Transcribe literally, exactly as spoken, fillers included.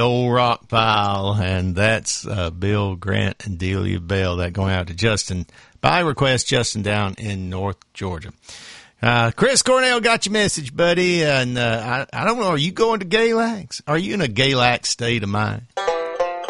Old rock pile, and that's uh, Bill Grant and Delia Bell. That going out to Justin by request, Justin down in North Georgia. Uh, Chris Cornell got your message, buddy, and uh, I, I don't know, are you going to Galax? Are you in a Galax state of mind?